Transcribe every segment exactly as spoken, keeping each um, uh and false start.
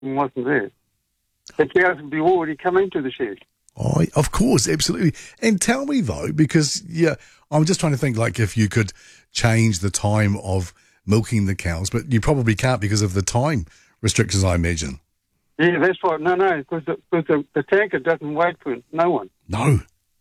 wasn't there, the cows would be already coming to the shed. Oh, of course, absolutely. And tell me though, because yeah, I'm just trying to think like if you could change the time of milking the cows, but you probably can't because of the time restrictions, I imagine. Yeah, that's right. No, no, because the, cause the, the tanker doesn't wait for no one. No.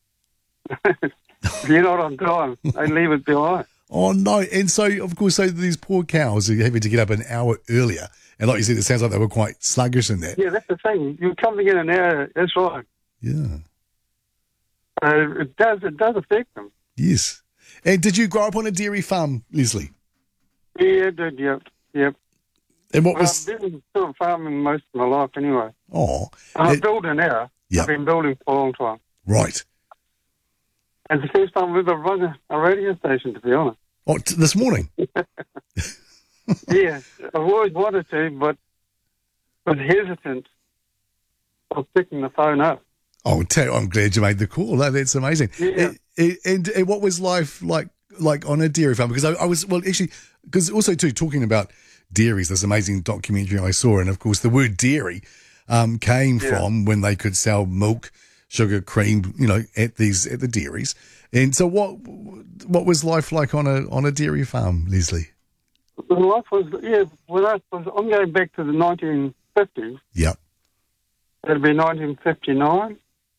If you're not on time, they leave it behind. Oh, no. And so, of course, so these poor cows are having to get up an hour earlier. And like you said, it sounds like they were quite sluggish in that. Yeah, that's the thing. You're coming in an hour, that's right. Yeah. Uh, it does it does affect them. Yes. And did you grow up on a dairy farm, Leslie? Yeah, I did, yep, yep. And what Well, was... I've been sort of farming most of my life anyway. Oh. And I'm it... building now. Yep. I've been building for a long time. Right. It's the first time we've ever run a, a radio station, to be honest. Oh, t- this morning? Yeah, I've always wanted to, but was hesitant of picking the phone up. Oh, tell, I'm glad you made the call. No, that's amazing. Yeah. And, and, and what was life like like on a dairy farm? Because I, I was, well, actually, because also, too, talking about dairies, this amazing documentary I saw, and, of course, the word dairy um, came Yeah. from when they could sell milk, sugar, cream, you know, at these at the dairies. And so what what was life like on a on a dairy farm, Leslie? The life was, yeah, when I was, I'm going back to the nineteen fifties. Yep. It'd be nineteen fifty-nine.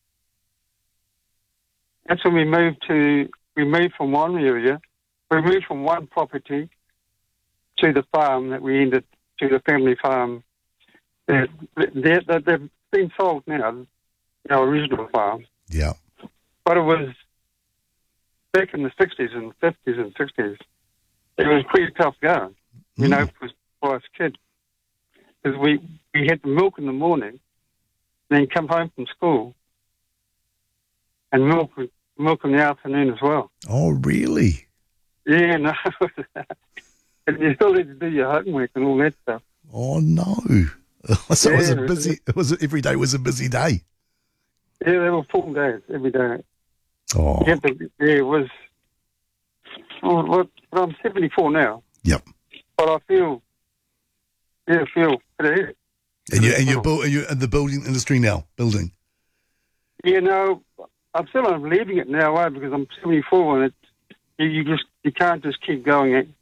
That's when we moved to, we moved from one area, we moved from one property to the farm that we ended, to the family farm. They're, they're, they've been sold now, our original farm. Yeah. But it was back in the sixties and fifties and sixties. It was pretty tough going, you Mm. know, for, for us kids. Because we, we had to milk in the morning, then come home from school and milk milk in the afternoon as well. Oh, really? Yeah, no. And you still had to do your homework and all that stuff. Oh, no. So it was a Yeah. busy, it was, every day was a busy day. Yeah, they were full days every day. Oh, You had to, yeah, it was. Oh, what, well, I'm seventy-four now, yep. but I feel, yeah, I feel pretty. And you and you're, build, and you're in the building industry now, building. Yeah, no, I'm still not leaving it now, eh, because I'm seventy-four and it's, you, you just you can't just keep going. It.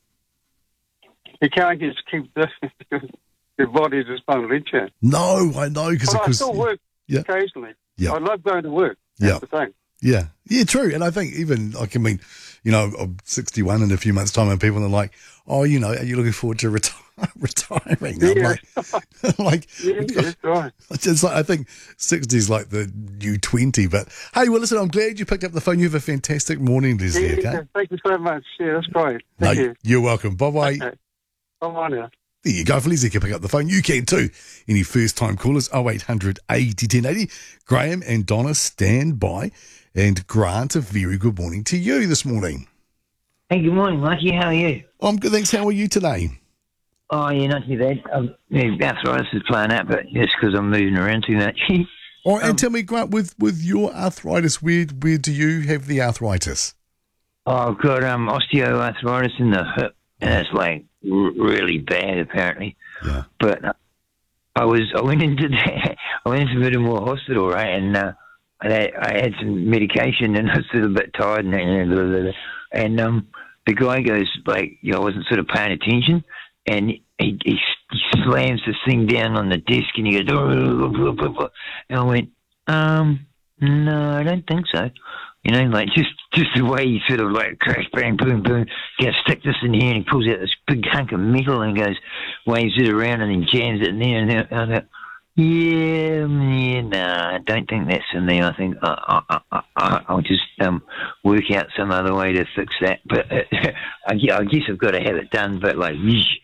You can't just keep this. Your body just won't let you. No, I know because But I still work yeah. occasionally. Yeah. I love going to work. That's Yeah. the thing. Yeah, yeah, true. And I think even, like, I mean, you know, I'm sixty-one in a few months' time, and people are like, "Oh, you know, are you looking forward to reti- retiring?" I'm Yeah. like, like, Yeah, that's right. it's like I think sixty is like the new twenty. But hey, well, listen, I'm glad you picked up the phone. You have a fantastic morning, Leslie. Yeah, Okay, yeah, thank you so much. Yeah, that's great. no, Thank you. you're welcome. Bye bye. Okay. Come on now. There you go. If Leslie can pick up the phone, you can too. Any first time callers, oh eight hundred eighty ten eighty. Graham and Donna stand by. And Grant, a very good morning to you this morning. Hey, good morning, Mikey. How are you? I'm good, thanks. How are you today? Oh, yeah, not too bad. Um, yeah, arthritis is playing out, but it's because I'm moving around too much. Oh, and Um, tell me, Grant, with, with your arthritis, where where do you have the arthritis? oh, I've got um, osteoarthritis in the hip, and it's like r- really bad, apparently. Yeah. But uh, I was I went into the, I went into Middlemore Hospital, right, and uh, I, had, I had some medication, and I was still a bit tired, and and, and um, the guy goes like, you know, I wasn't sort of paying attention, and he, he slams this thing down on the desk, and he goes, oh, blah, blah, blah. And I went, um, no, I don't think so. You know, like just just the way he sort of like crash, bang, boom, boom, yeah, stick this in here, and he pulls out this big hunk of metal and goes, waves it around, and then jams it in there, and there, and there. Yeah, yeah, no, I don't think that's in there. I think I, I, I, I, I'll just um, work out some other way to fix that. But uh, I, I guess I've got to have it done. But like,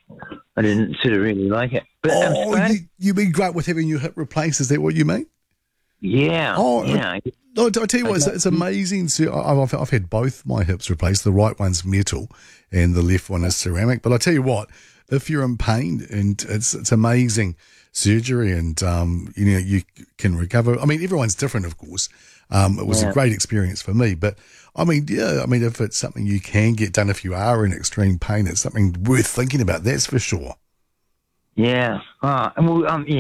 I didn't sort of really like it. But um, Oh, Sprite- you, you mean Grant with having your hip replaced? Is that what you mean? yeah, Oh, yeah. No, I tell you what, it's, Okay. it's amazing. So I've, I've had both my hips replaced. The right one's metal and the left one is ceramic. But I tell you what, if you're in pain, and it's it's amazing surgery, and um, you know, you can recover. I mean, everyone's different, of course. Um, it was Yeah. a great experience for me. But I mean, yeah, I mean, if it's something you can get done if you are in extreme pain, it's something worth thinking about. That's for sure. Yeah. Oh, and well, um,